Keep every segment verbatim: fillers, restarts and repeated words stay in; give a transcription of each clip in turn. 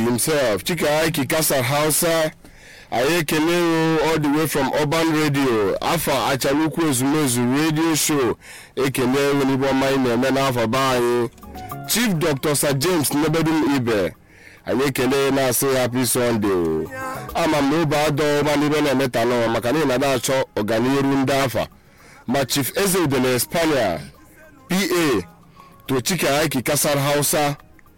himself, Chika Aiki Kasar Hausa. I Keleo all the way from Urban Radio. Alpha Achaluku Ezumezu Radio Show. Ekele Wenibo Mine Men Alpha Bye. Chief Doctor Sir James Nebedum Ibe. I Ekele na say happy Sunday. Ama mba do manibe na metano makani na da cho organiru ndafa. Ma Chief Eze de la España. P A to Chika Aiki Kasar Hausa.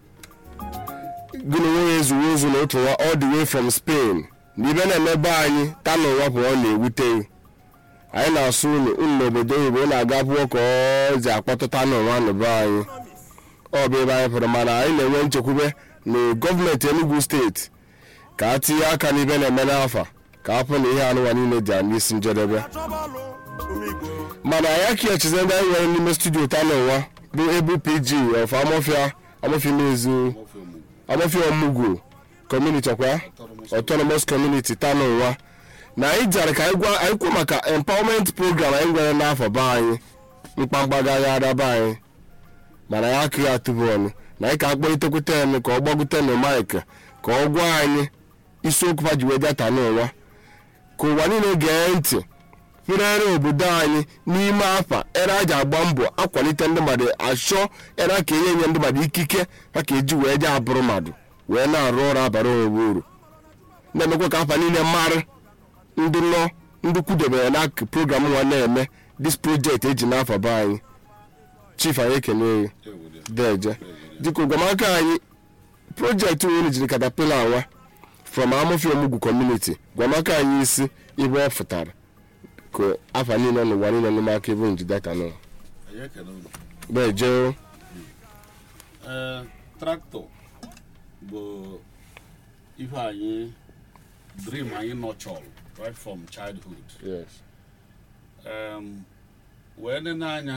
Gunu Ezu Ezu no all the way from Spain. Nibe na emebe anyị tano wapụ ọ na-ewute anyị na-asụ ụlọ obodo Igbo na-agapụ ọkọ ọzi akpọtụta n'ụwa n'ụba anyị ọ bụ ebe anyị pụrụ mana anyị na-enwe nchekwube na gọọmenti Enugu steeti ka a tinye aka n'ibe na-eme n'afa ka hapụ na ihe anụwa niile dị n'isi njedebe mana ya ka echize ndị anyị nwere n'ime studio Tanụwa bụ Ebu P G of Amofia Amofia Mezu Amofia Omugwu community kwa autonomous community Tanụwa na anyị jere ka anyị kwuo maka empowerment program anyị nwere n'afọ be anyị mkpamkpagagha adaba anyị mana ya akụghị atụbụ ọnụ na anyị ka akpọlitekwute eme ka ọ gbagute na Mike ka ọ gwa anyị isiokwu ha ji wee bịa Tanụwa ka ụwa niile gee ntị firere obodo anyị n'ime afa era aja agba mbọ akwalite ndị mmadụ achọ era ka enye nye ndị mmadụ ikike ha ka eji wee je abụrụ mmadụ wee na-arụ ọrụ abara onwe uru na-emekwa ka afa niile mara ndị nọ ndị kwudebere na program nwa na-eme this project eji n'afọ be anyị chief anyị ekene deje dịka ụgwamaka anyị project onye jiri katapila nwa from Amofia Omugwu community gwamaka anyị isi ibe ọ fụtara ka afa niile n'ụwa niile n'ime aka ebe njide Tanụwa deje traktọ bụ ife anyị dream anyị nurture right from childhood. Yes. Um, wee nene anya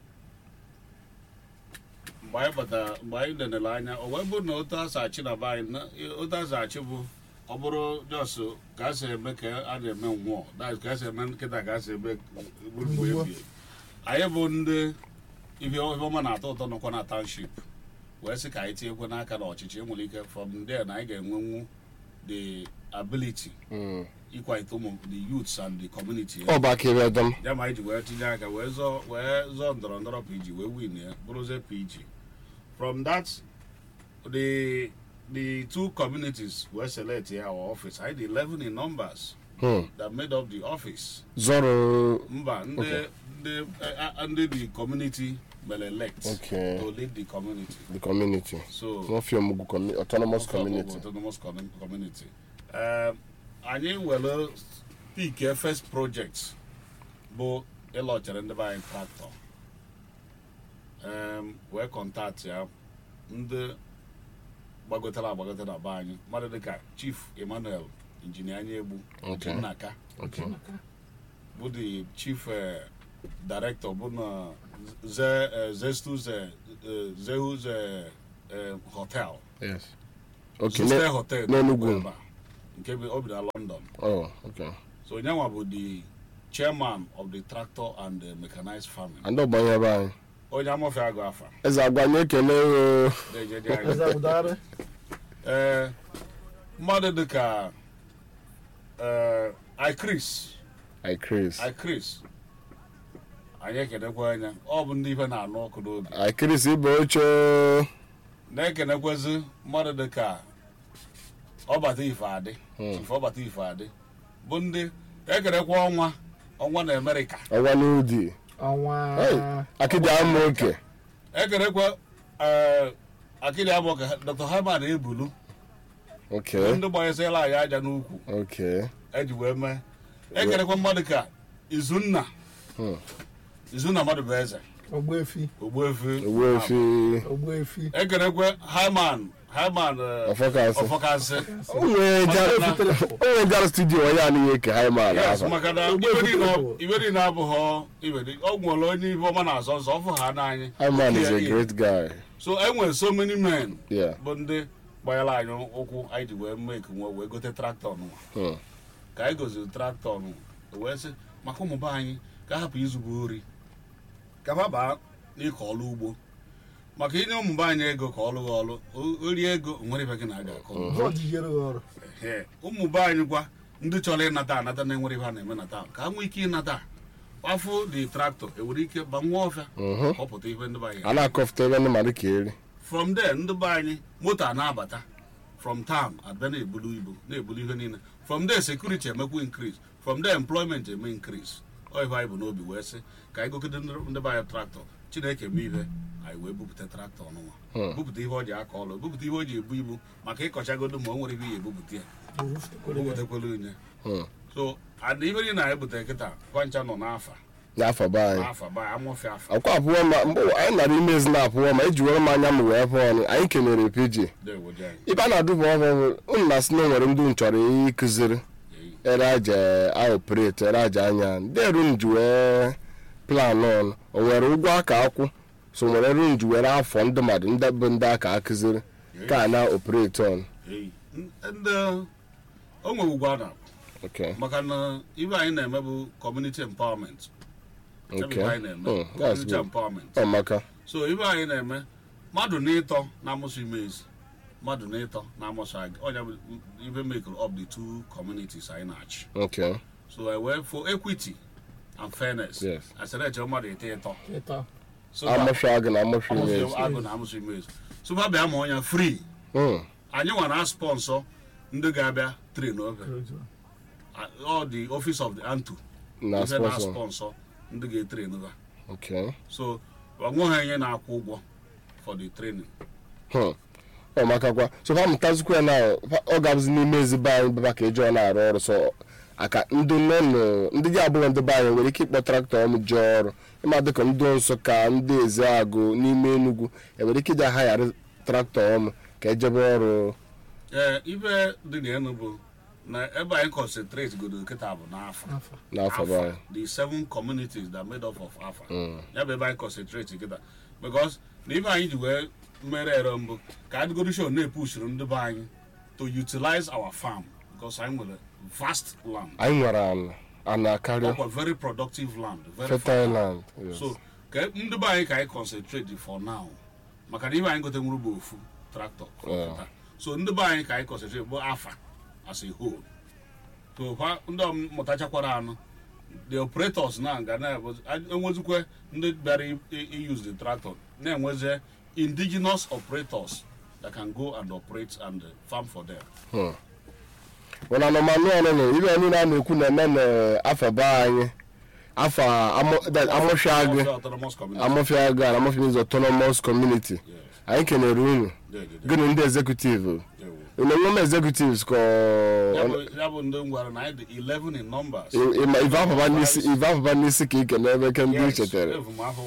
mgbe anyị bata mgbe anyị nenele anya o wee bụ na otu asa achị na be anyị otu asa achị bụ ọ bụrụ jos ka a si eme ka a na-eme nwụọ ka a si eme nkịta ka a si eme gburugburu ebie anyị bụ ndị ihe ọma na-atọ ụtọ nọkwa na township wee sị ka anyị tinyekwe n'aka na ọchịchị enwere ike from there na anyị ga-enwenwu the ability ịkwalite ụmụ the youths and the community ọ bụ aka ebe dọm ya ma anyị ji wee tinye aka wee zọọ wee zọọ ndọrọ ndọrọ P G wee win ya bụrụzie P G. From that the the two communities were selected our office. I had eleven in numbers hmm. that made up the office. Zoro Mba, ndị okay. ndị uh, under the community will elect okay. to lead the community. The community. So Amofia Omugwu community, autonomous community. Autonomous community. Um, anyị will pick a first project, but a lot of ndị buying tractor. Um, we contact ya ndị gbagotara agbagotara na be anyị mmadụ dịka Chief Emmanuel Engineer anyị egbu Nnaka bụ the chief uh, director bụ na ze Zestus Zeus hotel. Yes. Okay. Zestus hotel n'Enugu nke bi obi na London. Oh, okay. So nyanwa bụ the chairman of the tractor and the mechanized farming. And ọgbanye ebe anyị onye Amofia agụ afa eze agwanye ekele o eze agụdare eh mmadụ dịka eh iChris iChris iChris anyị ekenekwa anya ọ bụ ndị ife na-anụ ọkụ n'obi iChris ibe ocho na-ekenekwezi mmadụ dịka ọbata ife adị ife ọbata ife adị bụ ndị ekenekwa ọnwa ọnwa na Amerịka ọnwa n'ụdị ọnwa akịdị ama oke ekerekwa eh akịdị ama oke Doctor Herman Ebulu okay ndị gbanyesịla anyị aja n'ukwu okay eji wee mee ekerekwa mmadụ ka Izunna Izunna mmadụ bụ eze Ogbuefi Ogbuefi Ogbuefi Ogbuefi ekerekwa Herman Herman Ọfọkasị onwe jara studio ya n'ihe ka Herman afa maka na ibe dị na-abụghọ ibe dị ọ nwere onye ibe ọma na-azọ nzọ ọfụ ha n'anyị Herman is a great guy. So enwere so many men Yeah. bụ ndị gbanyela anyị ụkwụ anyị ji wee mee nwe wee gote traktọ nwa ka anyị goziri traktọ nwa wee sị maka ụmụba anyị ka hapụ izugbo ori ka ha baa n'ịkọ ọrụ ugbo maka inye ụmụ be anyị ego ka ọ lụghị ọrụ orie ego nwere ibe gị na-aga akọ ụmụ be anyị kwa ndị chọrọ ịnata anata na enwere ibe ha na-eme nata ka ha nwee ike ịnata afọ dị traktọ enwere ike gbanwee ọfịa kọpụta ihe ndị be anyị a na-akọfụta ebe ndị mmadụ ka eri from there ndị be anyị moto a na-abata from town abịa na-ebulu ibu na-ebulu ihe niile from there security emekwa increase from there employment eme increase ọ ife anyị bụ n'obi wee sị ka anyị gokede ndị be anyị traktọ Chineke mee ihe anyị wee bupụta traktọ ọnụnwa bupụta ihe ọ ji aka ọlụ bupụta ihe o ji ebu ibu maka ịkọchagodo ma o nwere ihe ya ebupụta ya bupụtakwala onye so adị ibe niile anyị butere kịta kwancha nọ n'afa n'afọ be anyị n'afa be anyị amụfịa afa akwa apụọ ma anyị nara imezi na-apụọ ma eji were m anya m wee pụọ ọnụ anyị kenere piji ibe a na-adụba ọhụrụ unu na-asị na o nwere ndị m chọrọ ịkụziri ere aja aoperate ere aja anya ndị eru ji wee plan ọnụ o nwere ụgwọ aka akwụ so nwere eru ji were afọ ndị mmadụ ndị bụ ndị aka akụziri ka a na-operate ọnụ o nwere ụgwọ a na-akwụ maka na ibe anyị na-eme bụ community empowerment community empowerment so ibe anyị na-eme mmadụ n'ịtọ na-amụsụ imezi mmadụ n'ịtọ na-amụsụ onye bụ ibe make up the two communities anyị na-achị so I work for equity and fairness asịrị eche mmadụ ite ịtọ amụsụ agụ na amụsụ imezi agụ na amụsụ imezi so ba bịa ma onye free anyị nwere sponsor ndị ga-abịa train over all the office of the antu na sponsor ndị ga-etrain over okay so onweghị onye na-akwụ ụgwọ for the training ọ makakwa so ha mụtazikwa na ọ ga-abụzi n'ime ezigbo anyị baba ka eji ọ na-arụ ọrụ so aka ndị nọ ndị ji abụghị ndị be anyị nwere ike ịkpọ traktọ ọmụ ji ọrụ ịma dịka ndị Nsụka ndị Ezeagụ n'ime Enugu enwere ike iji ahagharị traktọ ọmụ ka ejebe ọrụ ee ibe dị n'elu bụ na ebe anyị concentrate godo kịta bụ n'afọ n'afọ the seven communities that made up of afa ya bụ ebe anyị concentrate kịta because na ibe anyị ji wee mere ere mbụ ka adịgodo show na-epushuru ndị be anyị to utilize our farm because anyị nwere vast land anyị nwere ala ana karịa very productive land fertile land so ka ndị be anyị ka anyị concentrate for now maka na ibe anyị gote nwere bụ ofu tractor so ndị be anyị ka anyị concentrate bụ afa as a whole so ha ndị mụtachakwara anụ the operators na ga na-enwezikwe ndị bịara use the tractor na-enwezi indigenous operators that can go and operate and farm for them. Wana no manu ọnụ ibe anyị na-ekwu na-eme n'afọ be anyị afọ Amofia Amofia Agụ Amofia is autonomous community anyị kenere unu gịnị ndị executive unu nwere executives ko ya bụ ndị ngwara na anyị dị eleven in numbers ima ife afọba n'isi ife afọba n'isi ka ike n'ebe ke ndị chetara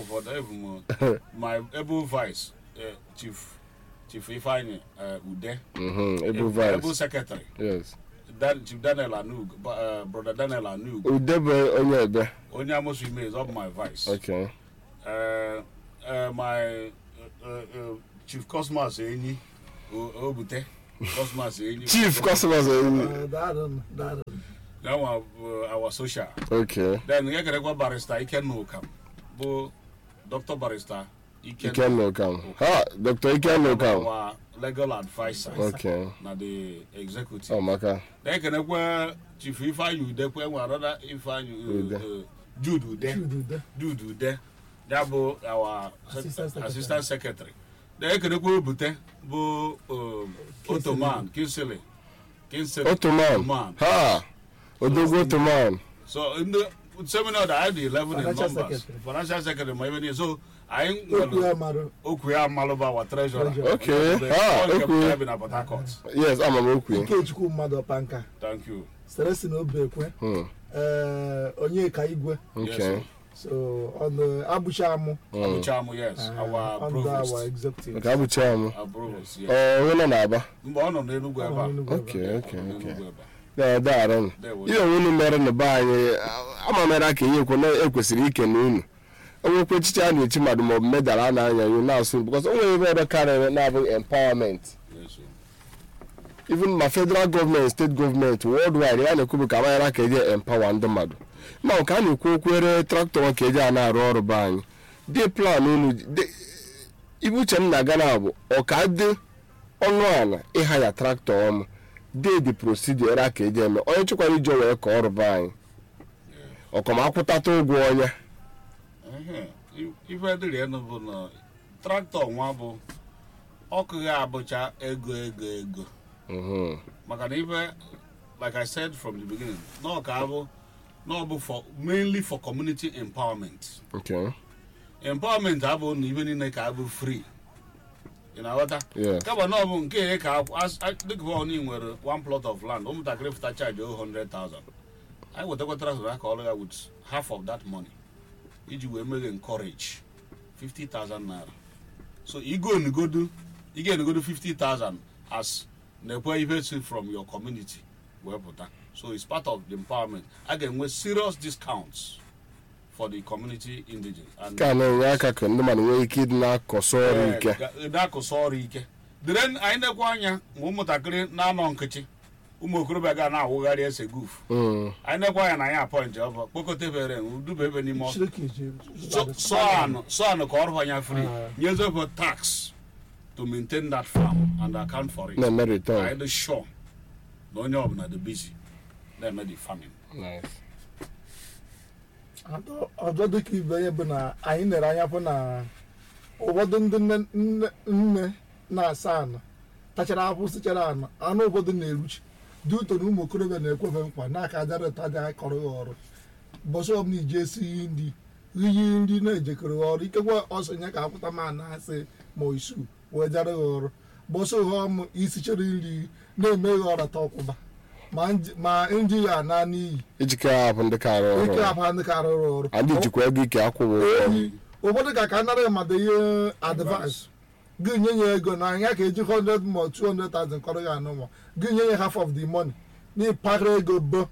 my able vice chief chief Ifeanyi Ude able vice able secretary yes Chief Daniel Anug, uh, brother Daniel Anug. Udebe onye ebe. Onye amosu ime is up my vice. Okay. Uh, uh, my uh, uh, Chief Cosmas Enyi, Obute. Cosmas Enyi. Chief Cosmas Enyi. Darren, Darren. That one uh, our social. Okay. Then we get a barrister Iken Nokam. Bo Doctor Barrister Iken Nokam. Ha, Doctor Iken Nokam. Our legal advisor. Okay. Na the executive. Oh, maka. Then can I Chief Ifeanyi Ude kwe another Ifeanyi Jude Ude. Jude Ude. That bo our assistant secretary. Assistant secretary. Then can I Obute bo Ottoman Kinsley. Kinsley. Ottoman. Ha. Odogo Ottoman. So in the seminar that I had the eleven in numbers. Financial secretary my even so I Okuya Maloba our treasurer. Okay. Ah, okay. Yes, I'm an Okuya. Ikechukwu Mmadụ Panka. Thank you. Celestine Obekwe. Hmm. Uh, Onyeka Igwe. Okay. So on the Abuchamu. Abuchamu, yes. Uh, our provost. Our executive. Okay, Abuchamu. Our provost, yes. Oh, when na-aba. Mba ọ nọ n'Enugu ebe a. Okay, okay, okay. Yeah, that one. Ihe unu mere na be anyị ama mere aka ihe ekwe na ekwesịrị ike na unu. Onwekwe echiche a na-echi mmadụ ma ọ bụ medal a na-anya you na-asụ because onwe ebe ọrụ karịrị na-abụ empowerment. Even my federal government, state government, worldwide, ya na-ekwu ka amanyara ka eji empower ndị mmadụ. Ma ka a na-ekwu okwere traktọ ka eji a na-arụ ọrụ be anyị. Dị plan unu ibu uche m na-aga na bụ ọka dị ọnụ ala ịha ya traktọ ọmụ dị dị procedure aka eji eme onye chịkwara ije wee ka ọrụ be anyị ọkọmakwụtata ụgwọ onye ife dịrị enu bụ na traktọ nwa bụ ọkụ ya abụcha ego ego ego maka na ife like I said from the beginning na ọka abụ na ọ bụ for mainly for community empowerment. Okay. Empowerment abụ na ife niile ka abụ free ị na-aghọta kama na ọ bụ nke ihe ka dịka onye nwere one plot of land ụmụntakịrị fụta charge o one hundred thousand anyị wetakwa traktọ aka ọrụ ya with half of that money iji wee meghe encourage fifty thousand naira so igo negodu ige negodu fifty thousand as na-ekwe ife si from your community wee pụta so it's part of the empowerment a ga-enwe serious discounts for the community indigent and ka na-enye aka ka ndị mmadụ nwee ike ịdị na-akọsọ ọrụ ike na-akọsọ ọrụ ike dịrị anyị na-ekwe anya ma ụmụntakịrị na-anọ nkịtị ụmụ okorobịa ga na-awụgharị ese guf anyị na-ekwe anya na anyị apọịntị ọbụ kpokọta bere udube ebe n'ime sọ anụ ka ọrụ anya free nyezebụ tax to maintain that farm and account for it na-eme return anyị dị sure na onye ọbụla dị busy na-eme the farming. ọzọ dịka ibe ya bụ na anyị nere anya bụ na ụfọdụ ndị nne na-asa anụ tachara afụ sichara anụ anụ ụfọdụ na-eruchi dị ụtọ na ụmụ okorobịa na-ekwefe nkwa n'aka aja taja kọrọ ya ọrụ bọsị ọbụla iji esi nri iyi nri na-ejekọrọ ya ọrụ ikekwe ọsọ nye ka apụta ma na-asị ma isu wee jara ya ọrụ bọsị ụghọm isichere nri na-eme ya ọrata ọkwụba ma nji ya na n'iyi ijike ahụ ndị ka arụ ọrụ ike ahụ ndị ka arụ ọrụ adị jikwa ego ike akwụghị ụgwọ ụfọdụ ka ka nara mmadụ ihe advance gị nye ya ego na anya ka eji one hundred ma two hundred thousand kọrọ ya anụ ma gị nye ya half of the money n'ịpara ego bo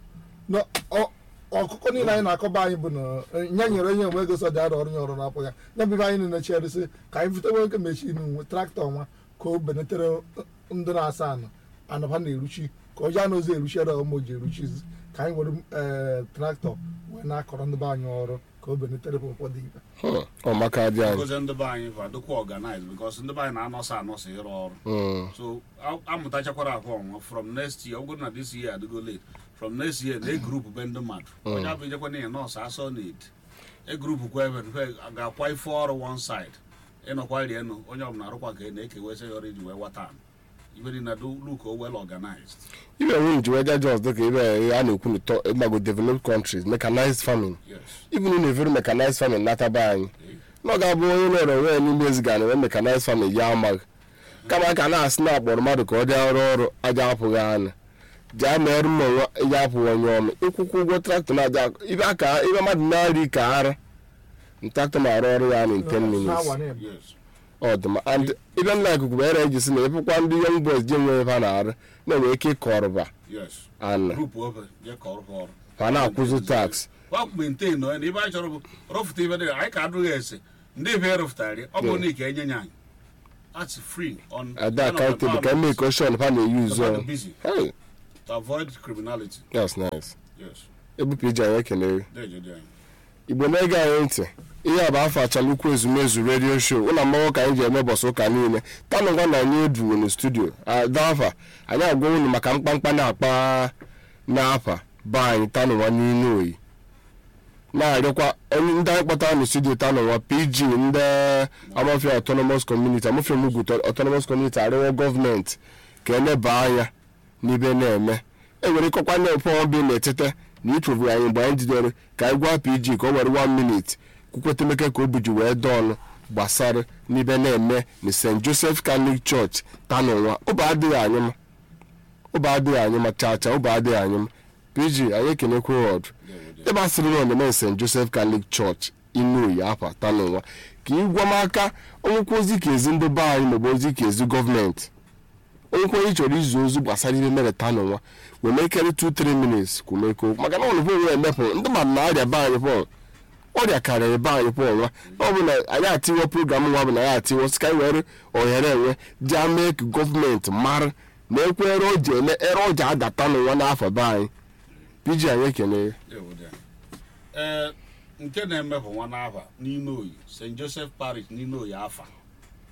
ọkụkọ niile anyị na-akọba anyị bụ na ya nyere onye nwe ego so dị arụ ọrụ ya ọrụ na-apụ ya ya bụ anyị niile cherịsị ka anyị fute nwoke mechin nwe traktọ nwa ka o benetere ndị na-asa anụ anụba na-eruchi ka ọ ya n'ozi eruchiere ụmụ ji eruchizi ka anyị were traktọ wee na-akọrọ ndị be anyị ọrụ ka o benetere ụfọdụ ibe ọ maka dị anyị because ndị be anyị fa dịkwa organized because ndị be anyị na-anọsa anọsa ịrụ ọrụ so amụtachakwara ahụ ọnwa from next year ọ bụrụ na this year adịgo late from next year na egrupu be ndị mmadụ onye abụ ijekwa na nọọsụ asọ need egrupu kwa ebe ga-akwa ife ọrụ one side ịnọkwa rienụ onye ọbụla arụkwa ka na-ekewesị ya ọrụ iji wee wata ibe dị na look well organized ibe nwunye ji weja jos dịka ibe a na-ekwu na ịgbago developed countries mechanized farming even na evere mechanized farming nataba anyị na ọ ga-abụ onye nọrọ onwe ya n'ime eziga na mechanized farming ya amaghị kama ka na-asị na akpọrọ mmadụ ka ọ dị ọrụ ọrụ aja apụghị anya ji ama ọrụ mma ya apụghị onye ọma ịkwụkwọ ụgwọ traktọ na-aja ibe aka ibe mmadụ na-arị ka ara traktọ na-arụ ọrụ ya in ten minutes ọdụma and ibe nna ikuku bụ ere eji si na ịpụkwa ndị young boys ji enwe ebe a na-arụ na-enwe ike ịkọrọba ana ha na-akwụzi tax maintain na ibe anyị chọrọ bụ rọfụta ibe dị anyị ka adụghị ese ndị ibe erụfụtara ọ bụ na ike enye anyị that's free on ada accountable ka eme caution ha na-use hey to avoid criminality. That's nice. Yes. Ebupụ iji anyị ekele Deje Igbo na-ege anyị ntị ihe a bụ afọ Achalukwu Ezumezu radio show ụlọ mmọnwụ ka anyị ji eme bọsụ ụka niile tanụ ngwa na anyị edu na studio adafa anyị agwa unu maka mkpamkpa na-akpa n'afa ba anyị tanụ nwa n'ime oyi na-arịọkwa onye ndị anyị kpọtara na studio tanụ nwa P G ndị Amafia Autonomous Community Amafia Mugu Autonomous Community arịọ gọọmenti ka eleba anya n'ibe na-eme enwere ịkọkwa na-epe obi na-etete na iprovu anyị mgbe anyị jidere ka anyị gwa P G ka o were one minute kwukwetemeke ka obi ji wee dọọnụ gbasara n'ibe na-eme na Saint Joseph Catholic Church tanụnwa ụba adịghị anyị ma ụba adịghị anyị ma chacha ụba adịghị anyị ma P G anyị ekenekwe ọdụ ebe a sịrị na ọ na-eme Saint Joseph Catholic Church Inoyi apa tanụnwa ka ịgwa m aka onwekwa ozi ka ezi ndị be anyị maọbụ ozi ka ezi gọọmenti onwekwa ị chọrọ izu ozu gbasara ihe mere tanụnwa wee mekere two three minutes kwumeko maka na ọnụbụ onwe emepụ ndị mmadụ na-arịa be anyị pọl ọrịa karịrị be anyị pọl nwa ọ bụ na anyị atiwo program nwa bụ na ya atiwo sika were ohere enwe ji mee ka gọọmenti mara na ekwe ere o ji eme ere o ji adata n'ụwa n'afọ be anyị P G anyị ekele ee nke na-emepụ nwa n'afa n'ime oyi Saint Joseph Parish n'ime oyi afa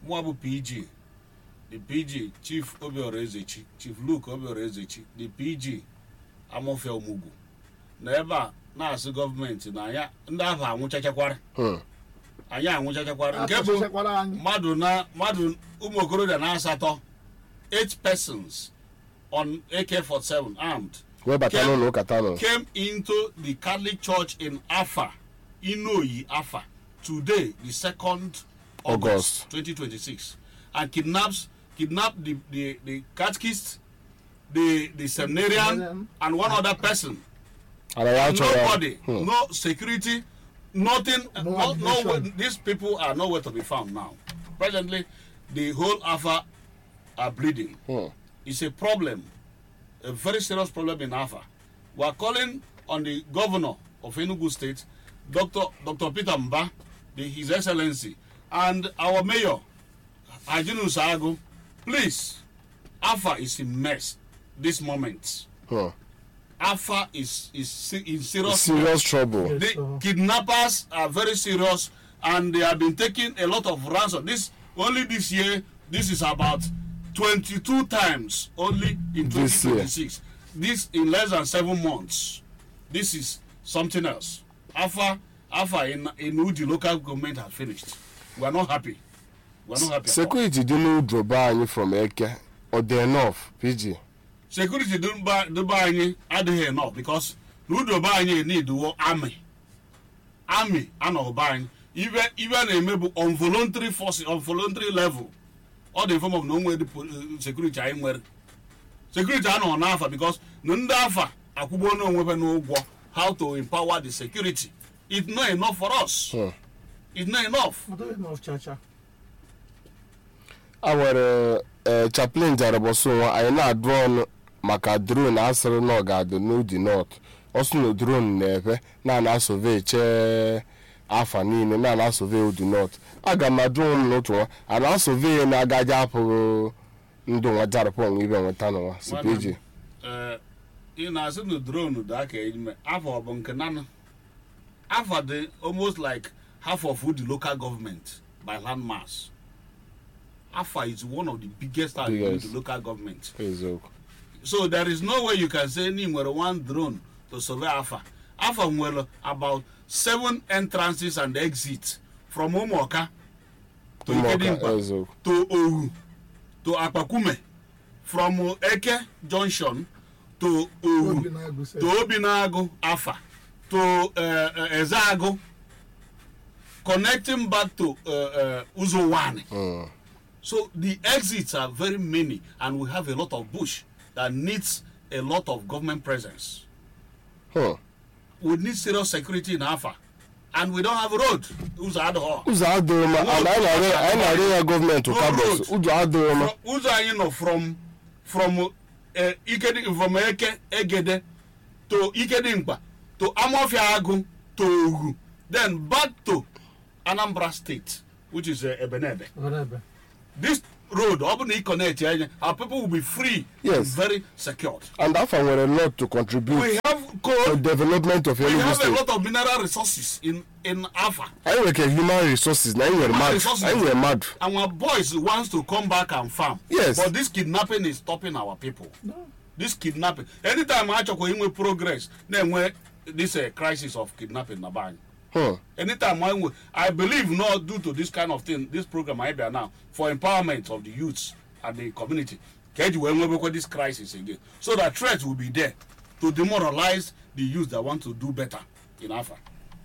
mụọ bụ P G, the P G Chief Obiora Ezechi, Chief Luke Obiora Ezechi, the P G Amofia Omugwu na ebe a na-asị gọọmenti na anya ndị ahụ anwụchachakwara anyị anwụchachakwara nke bụ mmadụ na mmadụ ụmụ okorobịa na asatọ eight persons on A K forty-seven armed came, came into the Catholic Church in Afa, Inoyi, Afa, today, the second August, August. twenty twenty-six, and kidnaps kidnapped the, the, the catechist, the, the seminarian, and one other person. And nobody, hmm. no security, nothing. No, no, no, these people are nowhere to be found now. Presently, the whole Afa are bleeding. Hmm. It's a problem, a very serious problem in Afa. We are calling on the governor of Enugu State, Doctor Doctor Peter Mba, the, His Excellency, and our mayor, Ajinu Sago. Please, Afa is in mess this moment. Huh. Afa is is in serious, serious trouble. The kidnappers are very serious, and they have been taking a lot of ransom. This only this year, this is about twenty-two times only in twenty twenty-six. This in less than seven months. This is something else. Afa, Afa in in Uji local government has finished. We are not happy. We are not happy. Security didn't drop any from Eke or they enough, P G. Security didn't buy the buying are enough because no do buying need the army. Army and all buying even even a maybe on voluntary force on voluntary level. All the form of no way the security I where security are on Afa because none Afa akubo no weapon no how to empower the security. It's not enough for us. Hmm. It's not enough. What enough, Chacha? Our uh, chaplain Jaraboso, I na drawn maka drone asịrị na ọ ga-adị n'Udi North. Also no drone na-efe na na survey che Afa niile na na survey Udi North. Aga m drone n'otu nwa, a na survey na agaghị apụ ndụ nwa jarapụ onwe ibe nweta n'ụwa. C P G. Eh, ị na-asị na drone da aka ejime Afa ọ bụ nke nana. Afa dị almost like half of the local government by landmass. Afa is one of the biggest in the local government. Exactly. So there is no way you can say ni nwere one drone to survey Afa. Afa nwere about seven entrances and exits from Umuoka to Ikedimpa to Oru to Akpakume, from Eke Junction to Oru to Obinago Afa to uh, uh, Ezago, connecting back to uh, uh, Uzowane. Mm. So the exits are very many, and we have a lot of bush that needs a lot of government presence. Huh. We need serious security in Afa, and we don't have a road. Uzado. Uzado, and I know a government to come. Uzado, Uzado from from uh, Ikedi from Eke Egede to Ikedimpa to Amofiagu to Ugu, then back to Anambra State, which is uh, Ebenebe. Ebenebe. This road, open connect, our people will be free, yes, and very secured. And Afa were a lot to contribute. We have coal, to development of we have state. A lot of mineral resources in in Afa. I work at human resources. Now you are mad. I were mad. Our boys wants to come back and farm. Yes, but this kidnapping is stopping our people. No. This kidnapping. Anytime I talk with progress, then when this uh, crisis of kidnapping na bang. Huh. Anytime when we, I believe not due to this kind of thing, this program I be now for empowerment of the youths and the community. Can when we go this crisis again, so that threat will be there to demoralize the youth that want to do better in Afa.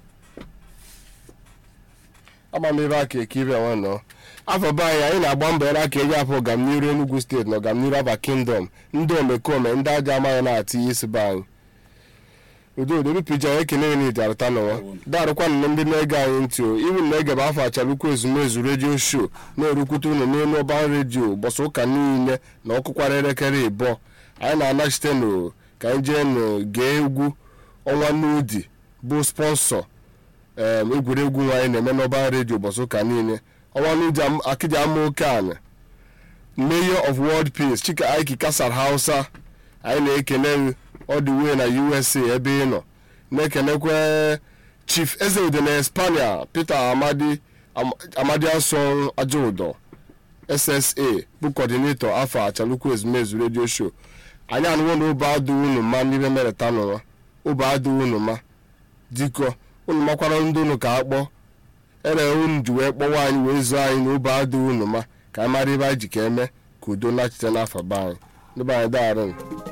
Ama m ebe aka ekibe one no. Afa ba ya ị na-agba mbọ ere aka eji afọ Gamniru Enugu State na Gamniru Aba Kingdom. Ndị omekome ndị aja amaghị na-ati isi ba anyị. Udo do P J ekene ni darata no. Darukwa ndị na-ege anyị ntị o. Iwu na-ege ba afọ achalukwu ezumezu radio show na erukwutu unu n'elu ọba radio gbasa ụka niile na ọkụkwara elekere ịbọ. Anyị na-ana site no ka anyị jee no gee egwu ọnwa n'Udi bụ sponsor um egwuregwu anyị na-eme n'ọba radio gbasa ụka niile. Ọnwa n'Udi akịdị ama oke ana. Mayor of World Peace Chika Aiki Kasar Hausa anyị na-ekene all the way na U S A ebe ị nọ. Na-ekenekwe Chief Eze Ude na Espanya Peter Amadi Am, Amadi Ason Ajodo S S A bụ coordinator afọ Achalukwu Ezumezu radio show anyị anụwo na obe adụ unu ma n'ibe mereta n'ụwa obe adụ unu ma dịkọ unu makwara ndị unu ka akpọ ere unu ji wee kpọwa anyị wee zụọ anyị na obe adụ unu ma ka anyị mara ebe anyị ji ka eme ka udo nachite n'afọ be anyị ndị be anyị daarụ